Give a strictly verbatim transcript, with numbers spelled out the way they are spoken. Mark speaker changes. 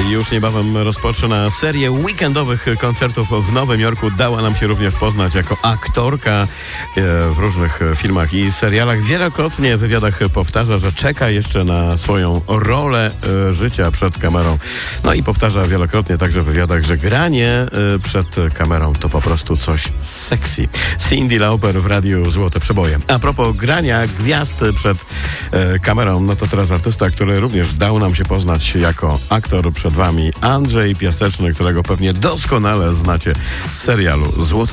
Speaker 1: już niebawem rozpoczyna serię weekendowych koncertów w Nowym Jorku. Dała nam się również poznać jako aktorka w różnych filmach i serialach. Wielokrotnie w wywiadach powtarza, że czeka jeszcze na swoją rolę życia przed kamerą. No i powtarza wielokrotnie także w wywiadach, że granie przed kamerą to po prostu coś sexy. Cyndi Lauper w radiu Złote Przeboje. A propos grania gwiazd przed kamerą, no to teraz artysta, który również dał nam się poznać jako aktor. Przed wami Andrzej Piaseczny, którego pewnie doskonale znacie z serialu Złote